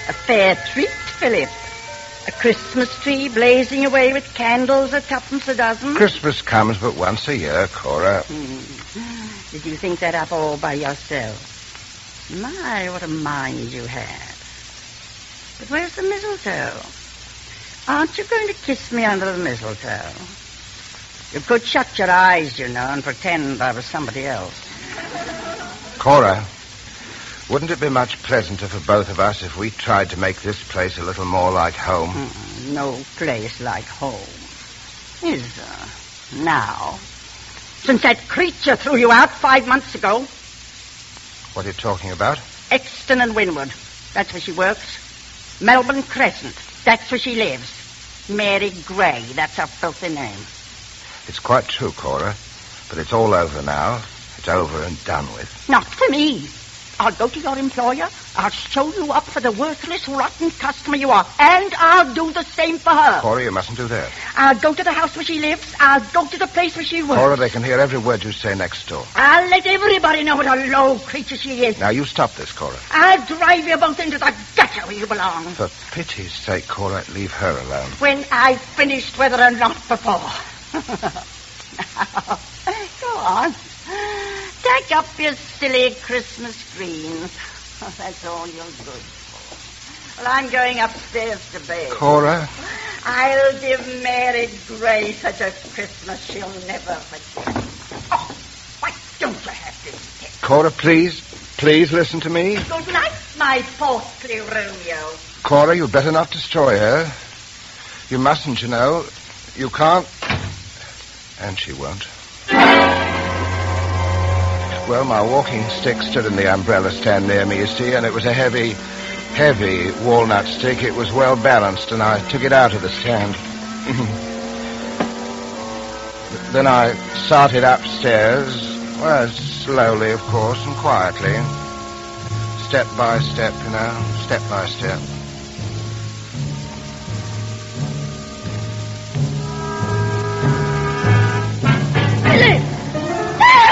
A fair treat, Philip. A Christmas tree blazing away with candles at twopence a dozen. Christmas comes but once a year, Cora. Did you think that up all by yourself? My, what a mind you have. But where's the mistletoe? Aren't you going to kiss me under the mistletoe? You could shut your eyes, you know, and pretend I was somebody else. Cora, wouldn't it be much pleasanter for both of us if we tried to make this place a little more like home? No place like home. Is there? Now? Since that creature threw you out 5 months ago. What are you talking about? Exton and Winwood. That's where she works. Melbourne Crescent. That's where she lives. Mary Gray. That's her filthy name. It's quite true, Cora. But it's all over now. It's over and done with. Not for me. I'll go to your employer. I'll show you up for the worthless, rotten customer you are. And I'll do the same for her. Cora, you mustn't do that. I'll go to the house where she lives. I'll go to the place where she works. Cora, they can hear every word you say next door. I'll let everybody know what a low creature she is. Now, you stop this, Cora. I'll drive you both into the gutter where you belong. For pity's sake, Cora, leave her alone. When I've finished whether or not before. Now, go on. Take up your silly Christmas greens. Oh, that's all you're good for. Well, I'm going upstairs to bed. Cora? I'll give Mary Gray such a Christmas she'll never forget. Oh, why don't you have this tip? Cora, please. Please listen to me. Good night, my portly Romeo. Cora, you'd better not destroy her. You mustn't, you know. You can't. And she won't. Well, my walking stick stood in the umbrella stand near me, you see, and it was a heavy walnut stick. It was well balanced, and I took it out of the stand. Then I started upstairs, well, slowly, of course, and quietly. Step by step, you know, step by step.